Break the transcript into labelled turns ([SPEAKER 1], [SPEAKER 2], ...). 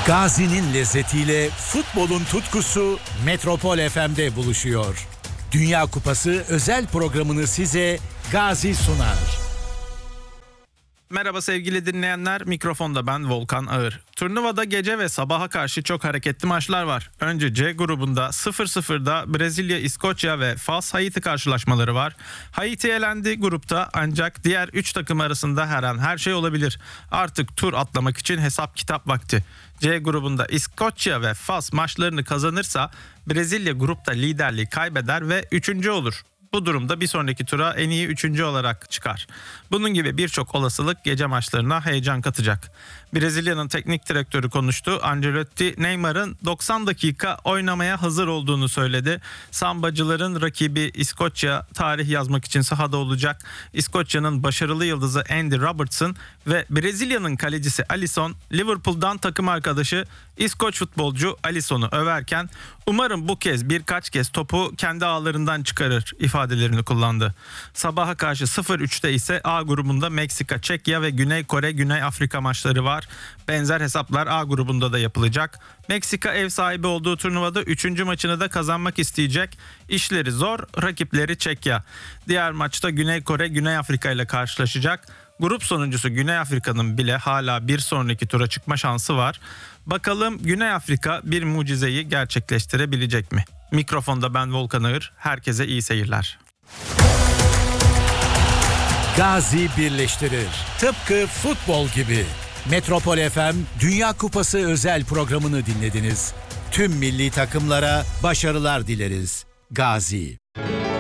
[SPEAKER 1] Gazi'nin lezzetiyle futbolun tutkusu Metropol FM'de buluşuyor. Dünya Kupası özel programını size Gazi sunar.
[SPEAKER 2] Merhaba sevgili dinleyenler, mikrofonda ben Volkan Ağır. Turnuvada gece ve sabaha karşı çok hareketli maçlar var. Önce C grubunda 0-0'da Brezilya, İskoçya ve Fas-Haiti karşılaşmaları var. Haiti elendi grupta, ancak diğer 3 takım arasında her an her şey olabilir. Artık tur atlamak için hesap kitap vakti. C grubunda İskoçya ve Fas maçlarını kazanırsa Brezilya grupta liderliği kaybeder ve 3. olur. Bu durumda bir sonraki tura en iyi 3. olarak çıkar. Bunun gibi birçok olasılık gece maçlarına heyecan katacak. Brezilya'nın teknik direktörü konuştu. Ancelotti, Neymar'ın 90 dakika oynamaya hazır olduğunu söyledi. Sambacıların rakibi İskoçya tarih yazmak için sahada olacak. İskoçya'nın başarılı yıldızı Andy Robertson ve Brezilya'nın kalecisi Alisson, Liverpool'dan takım arkadaşı İskoç futbolcu Alisson'u överken "Umarım bu kez birkaç kez topu kendi ağlarından çıkarır" ifadelerini kullandı. Sabaha karşı 0-3'te ise A grubunda Meksika, Çekya ve Güney Kore, Güney Afrika maçları var. Benzer hesaplar A grubunda da yapılacak. Meksika ev sahibi olduğu turnuvada 3. maçını da kazanmak isteyecek. İşleri zor, rakipleri Çekya. Diğer maçta Güney Kore, Güney Afrika ile karşılaşacak. Grup sonuncusu Güney Afrika'nın bile hala bir sonraki tura çıkma şansı var. Bakalım Güney Afrika bir mucizeyi gerçekleştirebilecek mi? Mikrofonda ben Volkan Ağır. Herkese iyi seyirler.
[SPEAKER 1] Gazi birleştirir. Tıpkı futbol gibi. Metropol FM Dünya Kupası özel programını dinlediniz. Tüm milli takımlara başarılar dileriz. Gazi.